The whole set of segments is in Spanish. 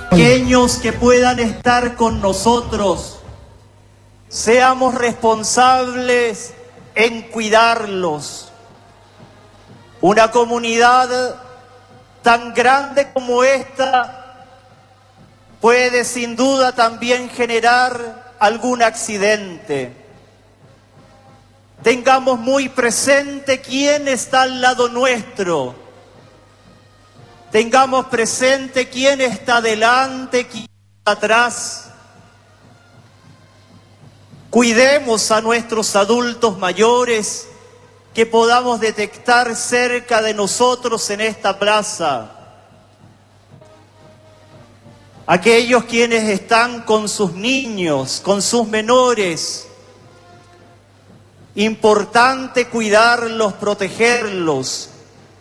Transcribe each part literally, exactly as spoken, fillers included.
Pequeños que puedan estar con nosotros, seamos responsables en cuidarlos. Una comunidad tan grande como esta puede sin duda también generar algún accidente. Tengamos muy presente quién está al lado nuestro. Tengamos presente quién está delante, quién está atrás. Cuidemos a nuestros adultos mayores que podamos detectar cerca de nosotros en esta plaza. Aquellos quienes están con sus niños, con sus menores. Importante cuidarlos, protegerlos.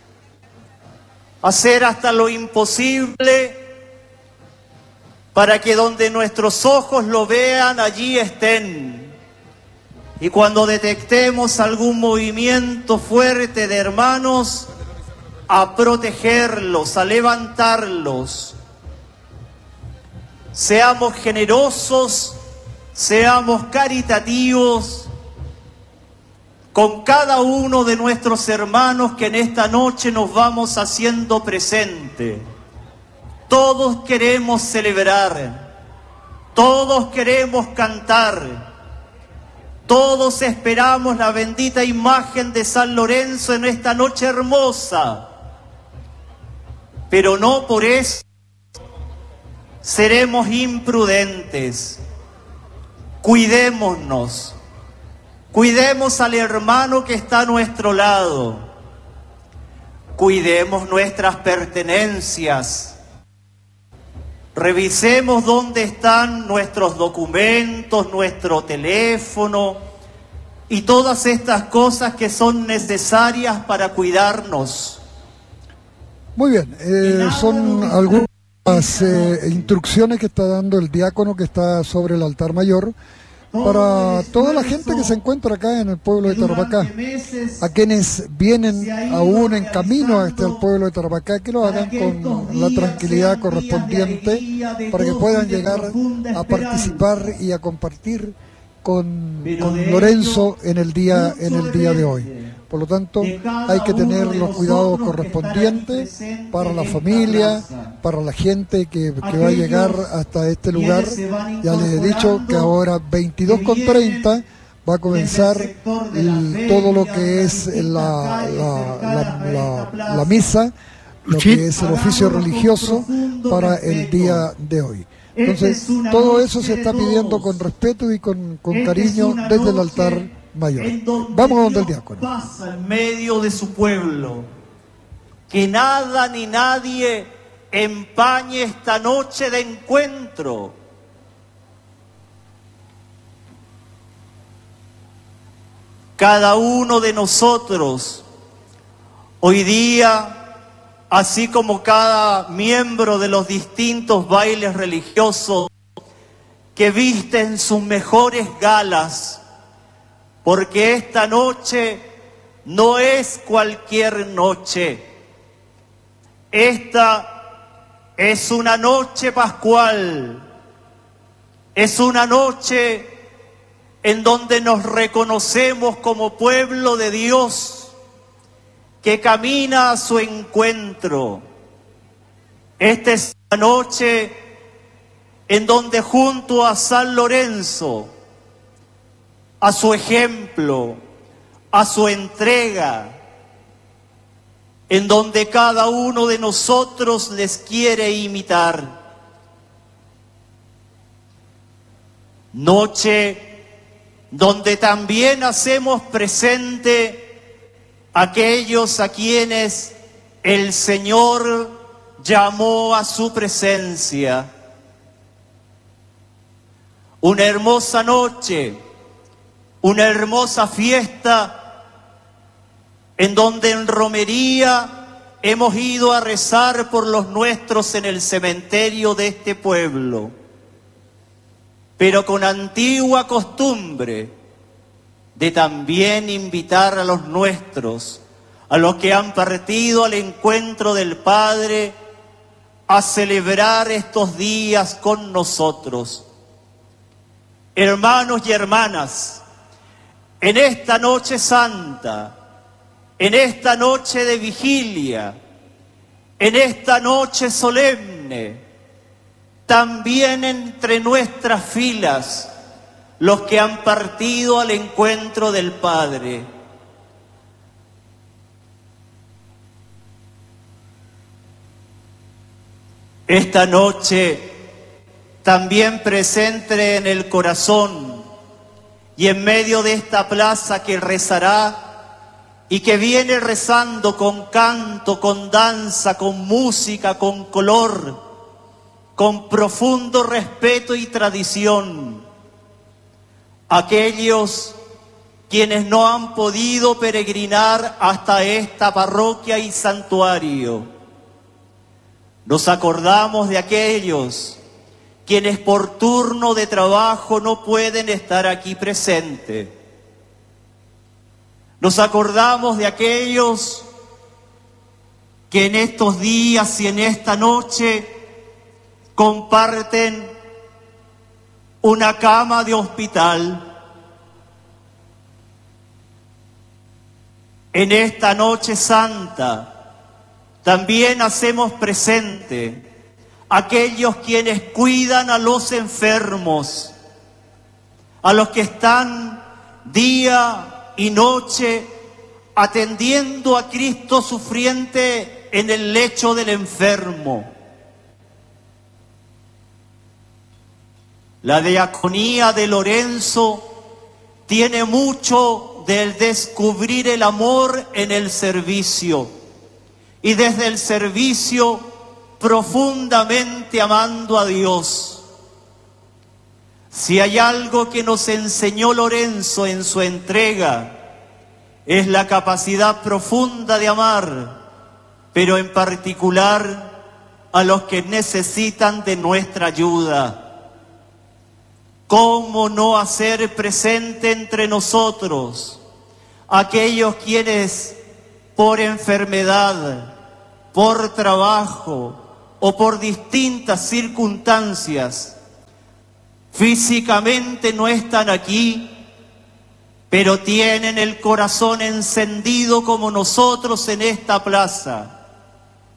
Hacer hasta lo imposible para que donde nuestros ojos lo vean, allí estén. Y cuando detectemos algún movimiento fuerte de hermanos, a protegerlos, a levantarlos. Seamos generosos, seamos caritativos con cada uno de nuestros hermanos que en esta noche nos vamos haciendo presente. Todos queremos celebrar, todos queremos cantar, todos esperamos la bendita imagen de San Lorenzo en esta noche hermosa, pero no por eso seremos imprudentes. Cuidémonos. Cuidemos al hermano que está a nuestro lado. Cuidemos nuestras pertenencias. Revisemos dónde están nuestros documentos, nuestro teléfono y todas estas cosas que son necesarias para cuidarnos. Muy bien, eh, son algunas eh, instrucciones que está dando el diácono que está sobre el altar mayor para toda la gente que se encuentra acá en el pueblo de Tarapacá, a quienes vienen aún en camino hasta el pueblo de Tarapacá, que lo hagan con la tranquilidad correspondiente para que puedan llegar a participar y a compartir con, con Lorenzo en el día en el día de hoy. Por lo tanto, hay que tener los cuidados correspondientes para la familia, para la gente que, que va a llegar hasta este lugar. Ya les he dicho que ahora veintidós con treinta va a comenzar el, todo lo que es la, la, la, la, la misa, lo que es el oficio religioso para el día de hoy. Entonces, todo eso se está pidiendo con respeto y con, con cariño desde el altar mayor. Vamos a donde el diácono. Pasa en medio de su pueblo. Que nada ni nadie empañe esta noche de encuentro. Cada uno de nosotros, hoy día, así como cada miembro de los distintos bailes religiosos que visten sus mejores galas, porque esta noche no es cualquier noche. Esta es una noche pascual. Es una noche en donde nos reconocemos como pueblo de Dios que camina a su encuentro. Esta es una noche en donde junto a San Lorenzo, a su ejemplo, a su entrega, en donde cada uno de nosotros les quiere imitar. Noche donde también hacemos presente a aquellos a quienes el Señor llamó a su presencia. Una hermosa noche, una hermosa fiesta en donde en romería hemos ido a rezar por los nuestros en el cementerio de este pueblo, pero con antigua costumbre de también invitar a los nuestros, a los que han partido al encuentro del Padre, a celebrar estos días con nosotros. Hermanos y hermanas, en esta noche santa, en esta noche de vigilia, en esta noche solemne, también entre nuestras filas, los que han partido al encuentro del Padre. Esta noche también presente en el corazón y en medio de esta plaza que rezará y que viene rezando con canto, con danza, con música, con color, con profundo respeto y tradición. Aquellos quienes no han podido peregrinar hasta esta parroquia y santuario. Nos acordamos de aquellos quienes por turno de trabajo no pueden estar aquí presentes. Nos acordamos de aquellos que en estos días y en esta noche comparten una cama de hospital. En esta noche santa también hacemos presente aquellos quienes cuidan a los enfermos, a los que están día y noche atendiendo a Cristo sufriente en el lecho del enfermo. La diaconía de Lorenzo tiene mucho del descubrir el amor en el servicio y desde el servicio profundamente amando a Dios. Si hay algo que nos enseñó Lorenzo en su entrega, es la capacidad profunda de amar, pero en particular a los que necesitan de nuestra ayuda. ¿Cómo no hacer presente entre nosotros aquellos quienes por enfermedad, por trabajo o por distintas circunstancias físicamente no están aquí, pero tienen el corazón encendido como nosotros en esta plaza,